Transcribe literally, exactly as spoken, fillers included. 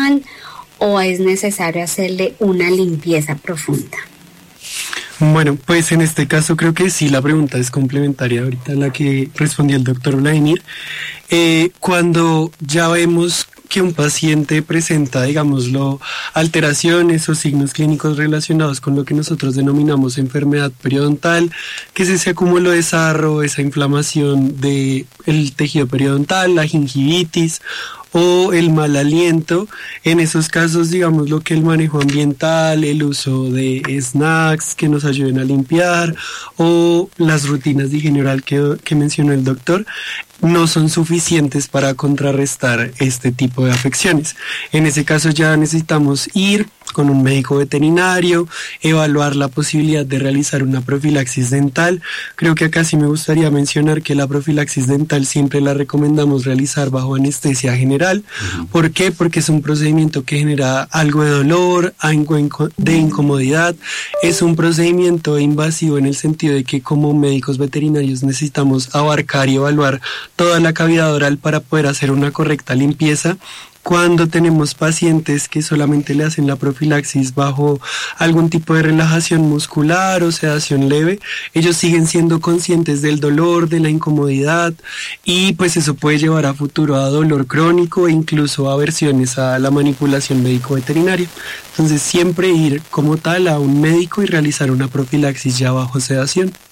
normal o es necesario hacerle una limpieza profunda? Bueno, pues en este caso creo que sí, la pregunta es complementaria ahorita a la que respondió el doctor Vladimir. Eh, cuando ya vemos que un paciente presenta, digámoslo, alteraciones o signos clínicos relacionados con lo que nosotros denominamos enfermedad periodontal, que es ese acúmulo de sarro, esa inflamación del tejido periodontal, la gingivitis o el mal aliento. En esos casos, digamos lo que el manejo ambiental, el uso de snacks que nos ayuden a limpiar o las rutinas de higiene oral que, que mencionó el doctor, no son suficientes para contrarrestar este tipo de afecciones. En ese caso ya necesitamos ir con un médico veterinario, evaluar la posibilidad de realizar una profilaxis dental. Creo que acá sí me gustaría mencionar que la profilaxis dental siempre la recomendamos realizar bajo anestesia general. Uh-huh. ¿Por qué? Porque es un procedimiento que genera algo de dolor, algo de incomodidad. Es un procedimiento invasivo en el sentido de que como médicos veterinarios necesitamos abarcar y evaluar toda la cavidad oral para poder hacer una correcta limpieza. Cuando tenemos pacientes que solamente le hacen la profilaxis bajo algún tipo de relajación muscular o sedación leve, ellos siguen siendo conscientes del dolor, de la incomodidad, y pues eso puede llevar a futuro a dolor crónico e incluso a aversiones a la manipulación médico-veterinaria. Entonces siempre ir como tal a un médico y realizar una profilaxis ya bajo sedación.